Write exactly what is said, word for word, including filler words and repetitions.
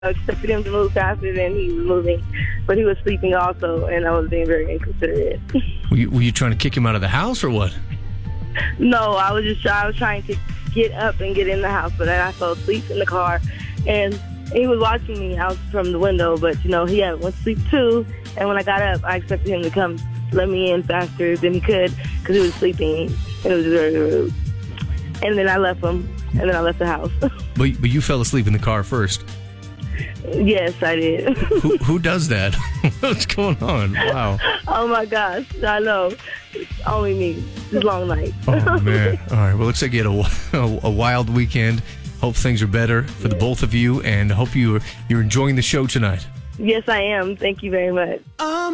I expected him to move faster than he was moving, but he was sleeping also, and I was being very inconsiderate. Were you, were you trying to kick him out of the house or what? No, I was just I was trying to get up and get in the house, but then I fell asleep in the car, and he was watching me out from the window, but, you know, he had went to sleep too, and when I got up, I expected him to come let me in faster than he could because he was sleeping, and it was very rude. And then I left him, and then I left the house. But, but you fell asleep in the car first. Yes, I did. who, who does that? What's going on? Wow. Oh, my gosh. I know. It's only me. It's a long night. Oh, man. All right. Well, looks like you had a, a, a wild weekend. Hope things are better for the both of you, and hope you, you're enjoying the show tonight. Yes, I am. Thank you very much. Um.